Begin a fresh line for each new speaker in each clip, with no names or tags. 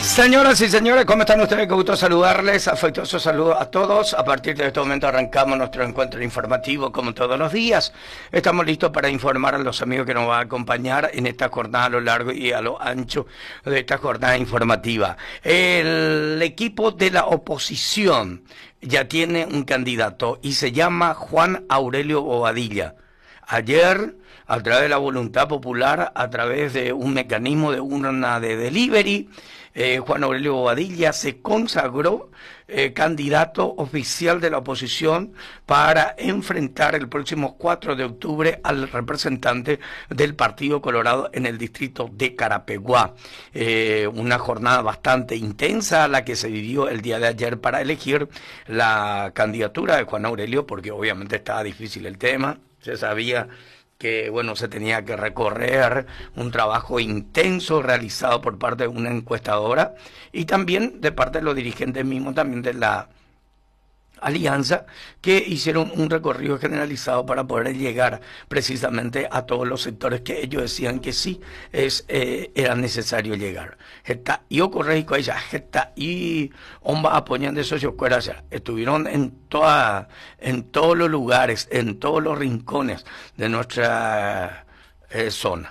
Señoras y señores, ¿cómo están ustedes? Qué gusto saludarles, afectuoso saludo a todos. A partir de este momento arrancamos nuestro encuentro informativo como todos los días. Estamos listos para informar a los amigos que nos van a acompañar en esta jornada a lo largo y a lo ancho de esta jornada informativa. El equipo de la oposición ya tiene un candidato y se llama Juan Aurelio Bobadilla. Ayer, a través de la voluntad popular, a través de un mecanismo de urna de delivery, Juan Aurelio Bobadilla se consagró candidato oficial de la oposición para enfrentar el próximo 4 de octubre al representante del Partido Colorado en el distrito de Carapeguá. Una jornada bastante intensa la que se vivió el día de ayer para elegir la candidatura de Juan Aurelio, porque obviamente estaba difícil el tema, se sabía que bueno, se tenía que recorrer un trabajo intenso realizado por parte de una encuestadora y también de parte de los dirigentes mismos también de la alianza, que hicieron un recorrido generalizado para poder llegar precisamente a todos los sectores que ellos decían que sí era necesario llegar. Yo corrijo a ella, y homba apoyan de socios, estuvieron en todos los lugares, en todos los rincones de nuestra zona.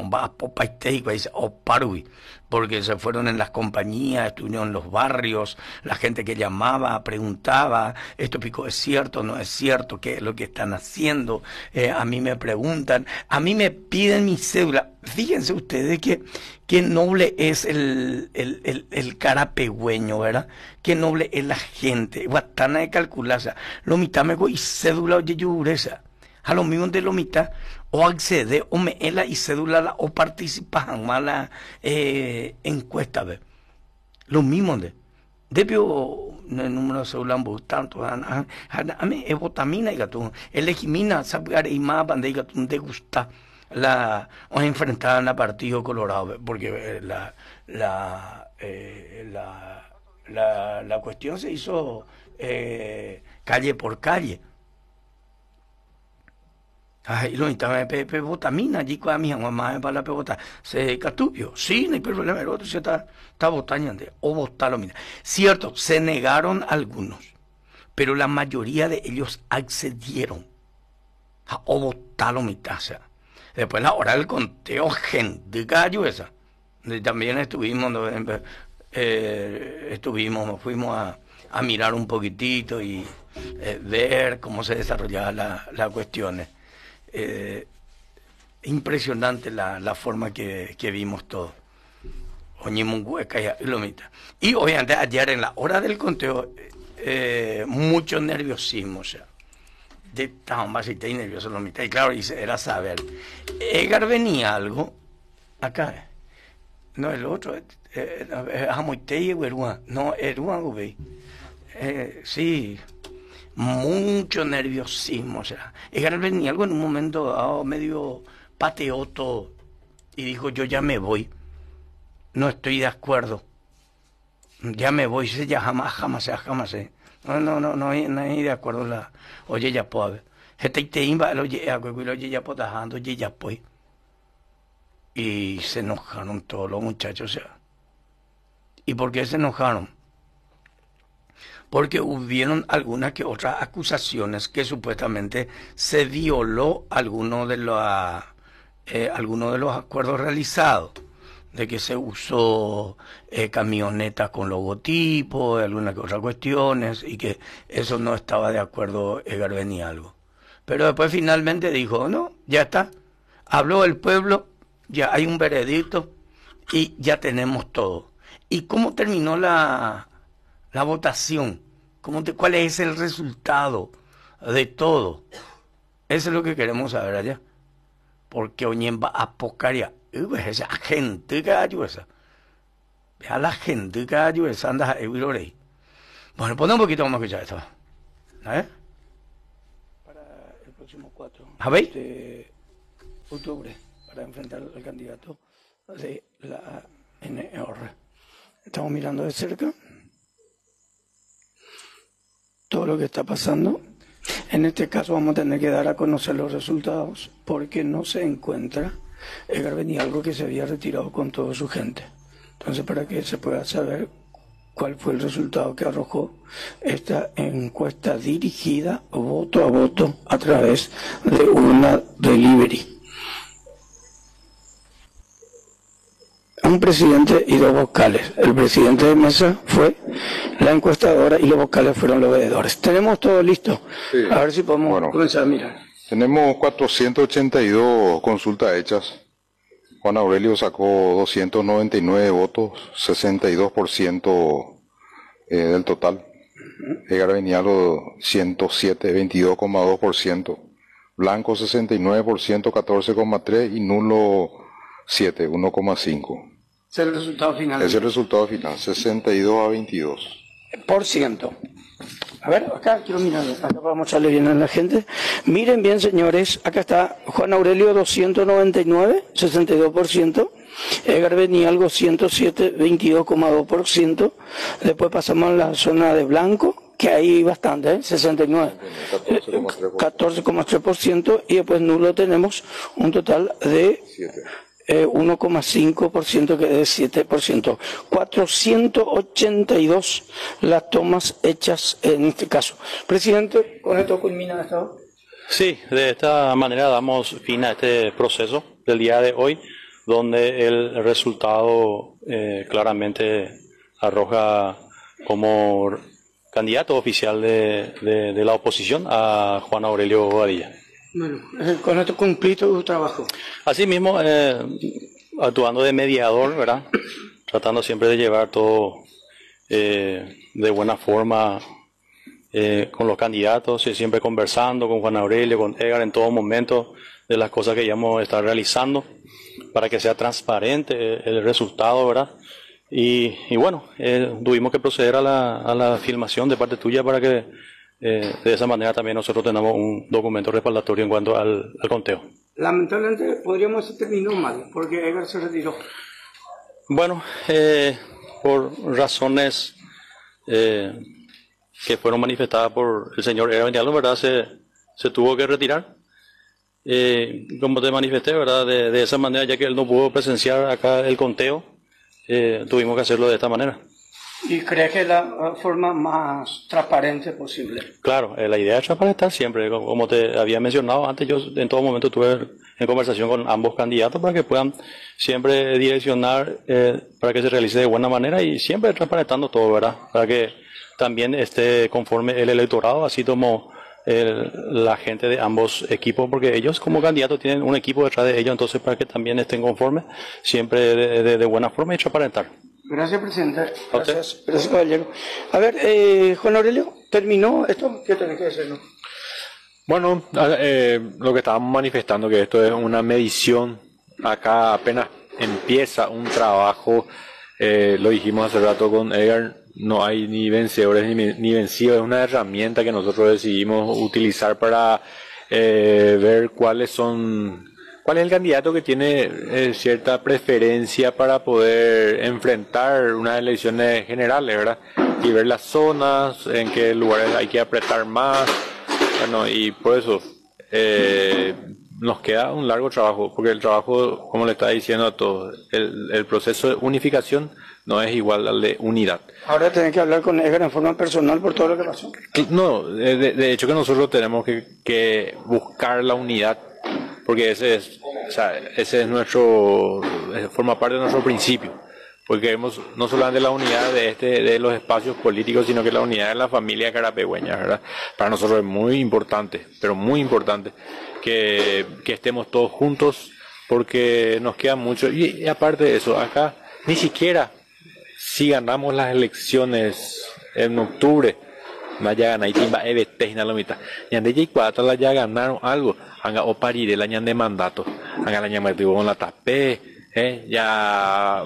Porque se fueron en las compañías, estuvieron en los barrios, la gente que llamaba, preguntaba, esto pico es cierto, no es cierto, qué es lo que están haciendo, a mí me preguntan, a mí me piden mi cédula. Fíjense ustedes qué noble es el carapegüeño, ¿verdad? Qué noble es la gente, guatana de calcularse, lo mitad me y cédula oye yuresa. A lo mismo de lo mitad, o accede, o me ela y cédula, o participa en mala encuesta, ¿ve? Lo mismo de el número de cédula tanto, a mí, votamina, y gato, elegimina, saber, y más, banda, y gato, de gusta, o enfrentar en la Partido Colorado, porque la cuestión se hizo calle por calle. Ay, lo necesitaba votamina allí con mi mamá para la pebota. Se catupio, sí, no hay problema, el otro se está votando, o votarlo, mira. Cierto, se negaron algunos, pero la mayoría de ellos accedieron a o votarlo mitad. O sea, después la hora del conteo, gente gallo esa. También fuimos a mirar un poquitito y ver cómo se desarrollaban las cuestiones. Impresionante la forma que vimos todo. Y obviamente ayer en la hora del conteo mucho nerviosismo, o sea, de tan más y tan nervioso lo mitad. Y claro, era saber, Edgar venía algo acá, no el otro, no, sí. Mucho nerviosismo, o sea, Edgar venía algo en un momento dado medio pateoto y dijo, yo ya me voy, no estoy de acuerdo, ya me voy, ya jamás, no hay de acuerdo oye ya puede, y se enojaron todos los muchachos, o sea, ¿y por qué se enojaron? Porque hubieron algunas que otras acusaciones que supuestamente se violó alguno de los acuerdos realizados, de que se usó camionetas con logotipos, algunas que otras cuestiones, y que eso no estaba de acuerdo Edgar Benialgo. Pero después finalmente dijo, no, ya está, habló el pueblo, ya hay un veredicto y ya tenemos todo. ¿Y cómo terminó la votación? ¿Cuál es el resultado de todo? Eso es lo que queremos saber allá. Porque Oñemba apocaria, esa gente que ayuda esa. Vea la gente que ayuda esa, anda a Eurorey. Bueno, pon un poquito más que ya esto. Para el próximo 4 de octubre, para enfrentar al candidato de la NR. Estamos mirando de cerca todo lo que está pasando. En este caso vamos a tener que dar a conocer los resultados porque no se encuentra Edgar Benialgo, que se había retirado con toda su gente. Entonces, para que se pueda saber cuál fue el resultado que arrojó esta encuesta dirigida voto a voto a través de una delivery. Un presidente y dos vocales. El presidente de mesa fue la encuestadora y los vocales fueron los veedores. Tenemos todo listo.
Sí.
A ver si podemos comenzar a mirar.
Tenemos 482 consultas hechas. Juan Aurelio sacó 299 votos, 62% del total. Edgar Benialo 107, 22,2%. Blanco 69%, 14,3%. Y nulo 7, 1,5%.
Ese es el resultado final.
Ese es el resultado final, 62 a 22.
Por ciento. A ver, acá quiero mirar, acá para mostrarle bien a la gente. Miren bien, señores, acá está Juan Aurelio 299, 62%. Edgar Benialgo 107, 22,2%. Después pasamos a la zona de Blanco, que hay bastante, 69, 14,3%. Y después nulo tenemos un total de 1,5%, que es 7%. 482 las tomas hechas en este caso. Presidente, ¿con esto culmina esto?
Sí, de esta manera damos fin a este proceso del día de hoy, donde el resultado claramente arroja como candidato oficial de la oposición a Juan Aurelio Bobadilla.
Bueno, con esto cumplí tu trabajo.
Asimismo, actuando de mediador, ¿verdad? Tratando siempre de llevar todo de buena forma con los candidatos, y siempre conversando con Juan Aurelio, con Edgar en todo momento de las cosas que íbamos a estar realizando para que sea transparente el resultado, ¿verdad? Y bueno, tuvimos que proceder a la filmación de parte tuya para que de esa manera también nosotros tenemos un documento respaldatorio en cuanto al conteo.
Lamentablemente podríamos decir que terminó mal, porque Edgar se retiró.
Bueno, por razones que fueron manifestadas por el señor Edgar Benialgo, ¿verdad? Se tuvo que retirar. Como te manifesté, ¿verdad? De esa manera, ya que él no pudo presenciar acá el conteo, tuvimos que hacerlo de esta manera.
¿Y crees que es la forma más transparente posible?
Claro, la idea es transparentar siempre. Como te había mencionado antes, yo en todo momento estuve en conversación con ambos candidatos para que puedan siempre direccionar para que se realice de buena manera y siempre transparentando todo, ¿verdad? Para que también esté conforme el electorado, así como la gente de ambos equipos, porque ellos como candidatos tienen un equipo detrás de ellos, entonces para que también estén conformes, siempre de buena forma y transparentar.
Gracias, presidente. Gracias, caballero. A ver, Juan Aurelio, ¿terminó esto? ¿Qué tenés que decir, no?
Bueno, lo que estábamos manifestando, que esto es una medición. Acá apenas empieza un trabajo, lo dijimos hace rato con Edgar, no hay ni vencedores ni vencidos, es una herramienta que nosotros decidimos utilizar para ver cuál es el candidato que tiene cierta preferencia para poder enfrentar unas elecciones generales, ¿verdad? Y ver las zonas, en qué lugares hay que apretar más. Bueno, y por eso nos queda un largo trabajo, porque el trabajo, como le estaba diciendo a todos, el proceso de unificación no es igual al de unidad.
Ahora tenés que hablar con Edgar en forma personal por todo lo que pasó.
No, de hecho que nosotros tenemos que buscar la unidad, porque ese es nuestro, forma parte de nuestro principio, porque queremos no solamente la unidad de los espacios políticos, sino que la unidad de la familia carapegüeña, ¿verdad? Para nosotros es muy importante, pero muy importante que estemos todos juntos, porque nos queda mucho, y aparte de eso, acá ni siquiera si ganamos las elecciones en octubre, vaya ganar y timba evetejna la mitad. Yande ya cuatro la ya ganaron algo, anga o parire la ñan de mandato, anga la ñan metió con la tapé, ya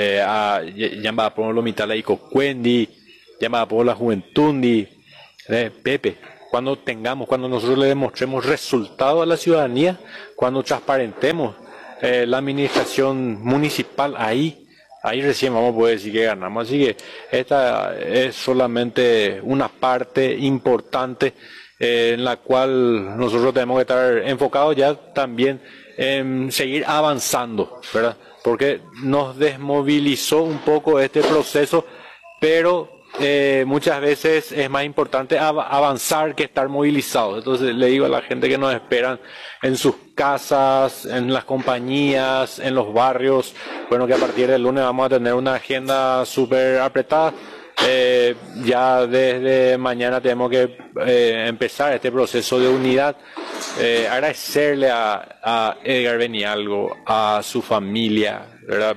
va a poner la mitad la ico cuendi, ya va a poner la juventundi, Pepe. Cuando nosotros le demostremos resultados a la ciudadanía, cuando transparentemos la administración municipal, ahí recién vamos a poder decir que ganamos. Así que esta es solamente una parte importante en la cual nosotros tenemos que estar enfocados ya también en seguir avanzando, ¿verdad? porque nos desmovilizó un poco este proceso, pero muchas veces es más importante avanzar que estar movilizados. Entonces le digo a la gente que nos esperan en sus casas, en las compañías, en los barrios, bueno, que a partir del lunes vamos a tener una agenda súper apretada. Ya desde mañana tenemos que empezar este proceso de unidad. Agradecerle a Edgar Benialgo, a su familia, ¿verdad?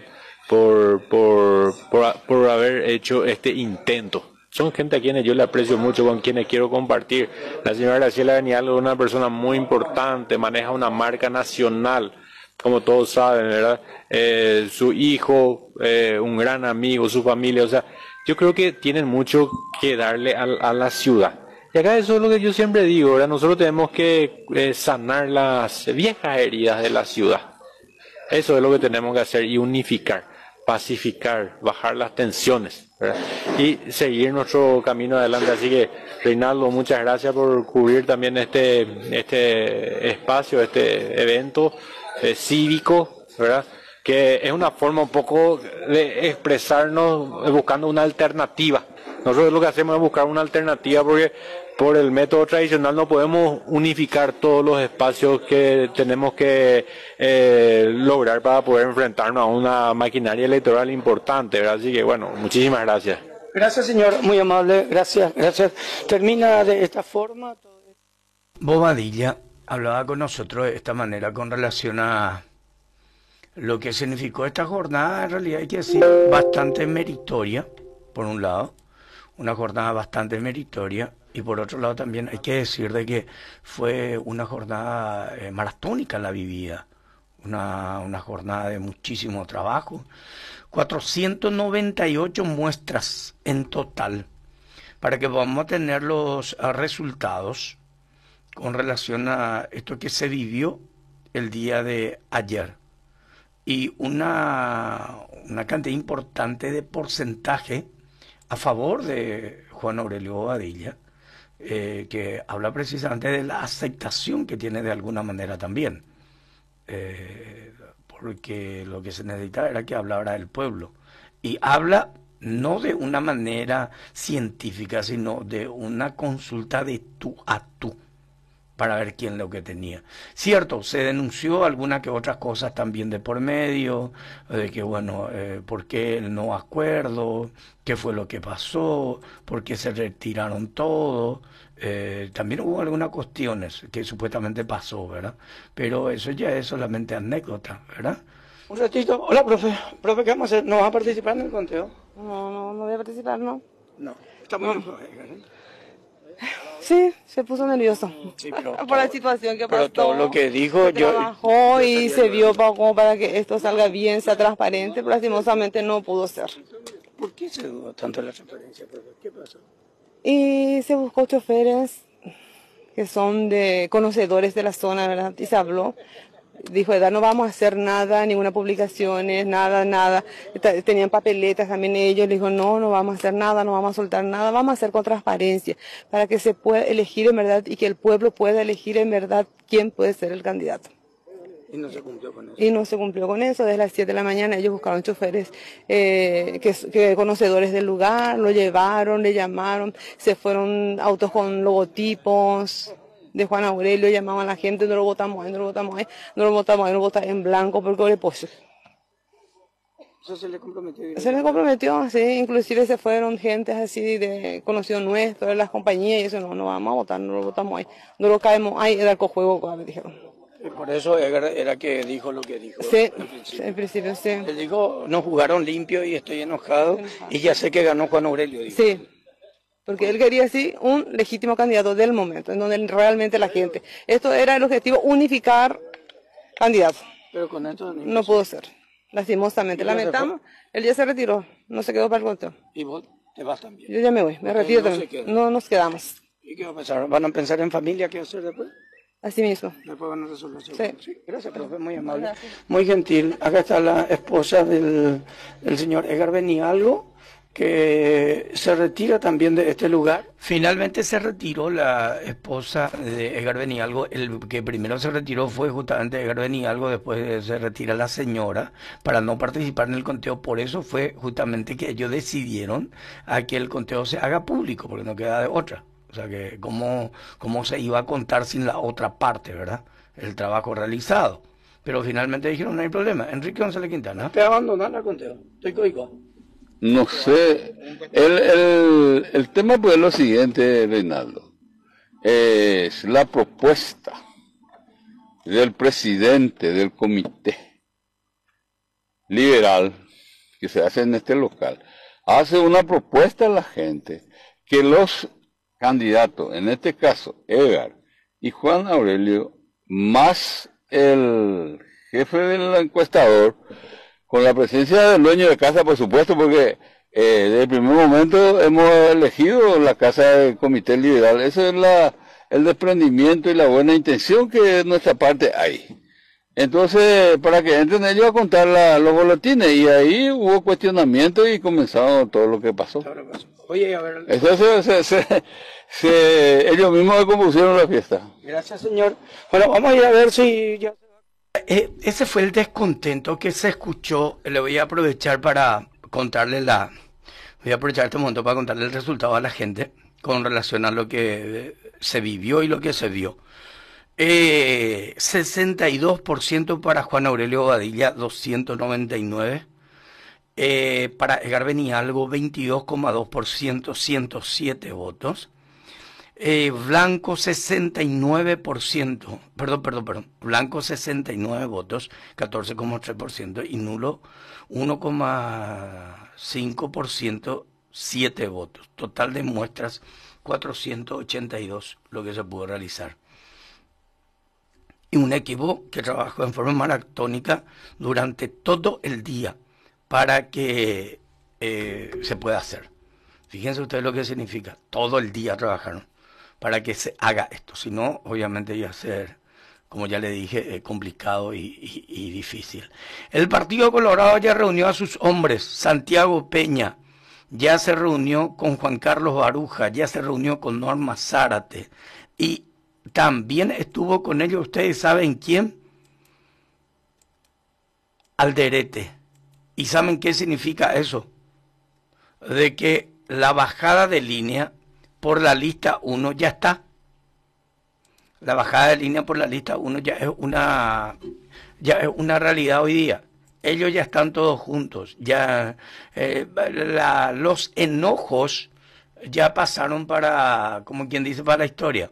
Por haber hecho este intento. Son gente a quienes yo le aprecio mucho, con quienes quiero compartir. La señora Graciela Benialgo es una persona muy importante, maneja una marca nacional, como todos saben, ¿verdad? Su hijo, un gran amigo, su familia, o sea, yo creo que tienen mucho que darle a la ciudad. Y acá eso es lo que yo siempre digo, ¿verdad? Nosotros tenemos que sanar las viejas heridas de la ciudad. Eso es lo que tenemos que hacer y unificar, pacificar, bajar las tensiones, ¿verdad? Y seguir nuestro camino adelante. Así que, Reinaldo, muchas gracias por cubrir también este espacio, este evento cívico, ¿verdad? Que es una forma un poco de expresarnos buscando una alternativa. Nosotros lo que hacemos es buscar una alternativa porque por el método tradicional no podemos unificar todos los espacios que tenemos que lograr para poder enfrentarnos a una maquinaria electoral importante, ¿verdad? Así que bueno, muchísimas gracias.
Gracias, señor, muy amable, gracias. Termina de esta forma. Bobadilla hablaba con nosotros de esta manera con relación a lo que significó esta jornada. En realidad hay que decir bastante meritoria, por un lado, una jornada bastante meritoria, y por otro lado también hay que decir de que fue una jornada maratónica la vivida, una jornada de muchísimo trabajo, 498 muestras en total, para que podamos tener los resultados con relación a esto que se vivió el día de ayer. Y una cantidad importante de porcentaje a favor de Juan Aurelio Bobadilla, que habla precisamente de la aceptación que tiene de alguna manera también, porque lo que se necesitaba era que hablara el pueblo, y habla no de una manera científica, sino de una consulta de tú a tú, para ver quién lo que tenía. Cierto, se denunció algunas que otras cosas también de por medio, de que bueno, por qué el no acuerdo, qué fue lo que pasó, por qué se retiraron todos. También hubo algunas cuestiones que supuestamente pasó, ¿verdad? Pero eso ya es solamente anécdota, ¿verdad? Un ratito. Hola, profe. Profe, ¿qué vamos a hacer? ¿No vas a participar en el conteo?
No voy a participar, ¿no?
No. Está muy bien.
Sí, se puso nervioso
Sí, pero
por la situación que pasó.
Pero todo lo que dijo,
trabajó y se vio como para que esto salga bien, sea transparente, pero lastimosamente no pudo ser.
¿Por qué se dudó tanto de la transparencia, profe? ¿Qué pasó?
Y se buscó choferes que son de conocedores de la zona, ¿verdad? Y se habló. Dijo, Edad, no vamos a hacer nada, ninguna publicaciones, nada. Tenían papeletas también ellos. Le dijo, no vamos a hacer nada, no vamos a soltar nada, vamos a hacer con transparencia, para que se pueda elegir en verdad y que el pueblo pueda elegir en verdad quién puede ser el candidato.
Y no se cumplió con eso.
Y no se cumplió con eso. Desde las 7 de la mañana ellos buscaron choferes que conocedores del lugar, lo llevaron, le llamaron, se fueron autos con logotipos de Juan Aurelio, llamaban a la gente, no lo votamos en blanco, porque pues
¿Eso se le comprometió?
se les comprometió, sí, inclusive se fueron gentes así de conocidos nuestros, de las compañías, y eso no vamos a votar, no lo votamos ahí, no lo caemos ahí, era el cojuego, me dijeron.
Y por eso era que dijo lo que dijo.
Sí, en principio sí.
Él dijo, no jugaron limpio y estoy enojado, y ya sé que ganó Juan Aurelio, dijo.
Sí. Porque él quería así un legítimo candidato del momento, en donde realmente la gente. Esto era el objetivo, unificar candidatos.
Pero con esto
no pudo ser, lastimosamente. Lamentamos, él ya se retiró, no se quedó para el conteo.
¿Y vos te vas también?
Yo ya me voy, me retiro también. No nos quedamos.
¿Y qué va a pasar? ¿Van a pensar en familia? ¿Qué va a hacer después?
Así mismo.
Después van a resolver.
Sí.
Gracias, profe, muy amable. Muy gentil. Acá está la esposa del señor Edgar Benialgo. que se retira también de este lugar. Finalmente se retiró la esposa de Edgar Benialgo. El que primero se retiró fue justamente Edgar Benialgo, después se retira la señora para no participar en el conteo. Por eso fue justamente que ellos decidieron a que el conteo se haga público, porque no queda de otra. O sea que cómo se iba a contar sin la otra parte, ¿verdad? El trabajo realizado. Pero finalmente dijeron no hay problema. Enrique González Quintana. Te abandonan el conteo. Estoy coico.
No sé, el tema pues es lo siguiente, Reinaldo. Es la propuesta del presidente del comité liberal que se hace en este local. Hace una propuesta a la gente que los candidatos, en este caso Edgar y Juan Aurelio, más el jefe del encuestador, con la presencia del dueño de casa, por supuesto, porque desde el primer momento hemos elegido la casa del Comité Liberal. Eso es el desprendimiento y la buena intención que de nuestra parte hay. Entonces, para que entren ellos a contar los boletines, y ahí hubo cuestionamiento y comenzó todo lo que pasó.
Oye, a ver.
Ellos mismos compusieron la fiesta.
Gracias, señor. Bueno, vamos a ir a ver si ya... ese fue el descontento que se escuchó. Le voy a aprovechar para contarle voy a aprovechar este momento para contarle el resultado a la gente con relación a lo que se vivió y lo que se vio. 62% para Juan Aurelio Badilla, 299. Para Edgar Benialgo, 22,2%, 107 votos. Blanco 69%, perdón, Blanco 69 votos, 14,3%, y nulo 1,5%, 7 votos. Total de muestras 482, lo que se pudo realizar. Y un equipo que trabajó en forma maratónica durante todo el día para que se pueda hacer. Fíjense ustedes lo que significa, todo el día trabajaron para que se haga esto. Si no, obviamente iba a ser, como ya le dije, complicado y difícil. El Partido Colorado ya reunió a sus hombres. Santiago Peña ya se reunió con Juan Carlos Baruja, ya se reunió con Norma Zárate. Y también estuvo con ellos, ¿ustedes saben quién? Alderete. ¿Y saben qué significa eso? De que la bajada de línea por la lista 1 ya está. La bajada de línea por la lista 1 ya es una realidad hoy día. Ellos ya están todos juntos. Ya los enojos ya pasaron para, como quien dice, para la historia.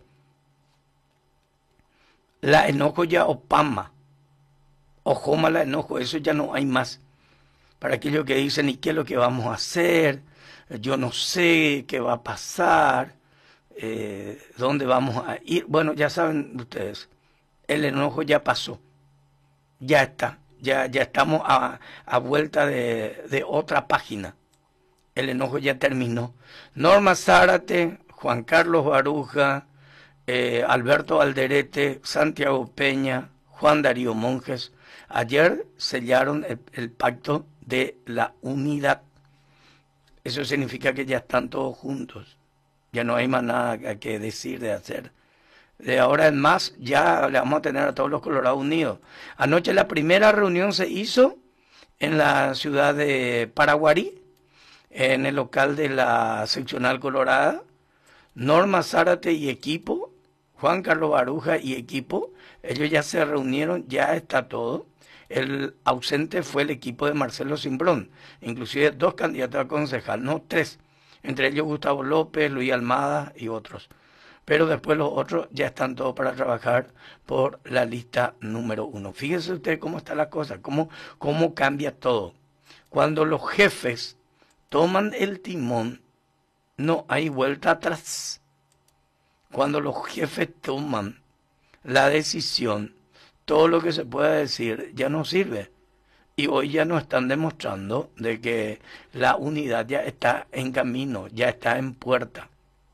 La enojo ya opama. Ojoma la enojo, eso ya no hay más. Para aquellos que dicen, ¿y qué es lo que vamos a hacer? Yo no sé qué va a pasar, dónde vamos a ir. Bueno, ya saben ustedes, el enojo ya pasó, ya está, ya estamos a vuelta de otra página. El enojo ya terminó. Norma Zárate, Juan Carlos Baruja, Alberto Alderete, Santiago Peña, Juan Darío Monjes, ayer sellaron el pacto de la unidad. Eso significa que ya están todos juntos. Ya no hay más nada que decir, de hacer. De ahora en más, ya le vamos a tener a todos los Colorados unidos. Anoche la primera reunión se hizo en la ciudad de Paraguarí, en el local de la seccional colorada. Norma Zárate y equipo, Juan Carlos Baruja y equipo, ellos ya se reunieron, ya está todo. El ausente fue el equipo de Marcelo Cimbrón, inclusive 2 candidatos a concejal, no 3, entre ellos Gustavo López, Luis Almada y otros. Pero después los otros ya están todos para trabajar por la lista número 1. Fíjese usted cómo está la cosa, cómo cambia todo. Cuando los jefes toman el timón, no hay vuelta atrás. Cuando los jefes toman la decisión, todo lo que se pueda decir ya no sirve. Y hoy ya nos están demostrando de que la unidad ya está en camino, ya está en puerta.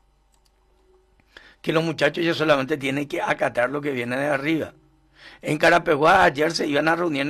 Que los muchachos ya solamente tienen que acatar lo que viene de arriba. En Carapeguá ayer se iban a reunir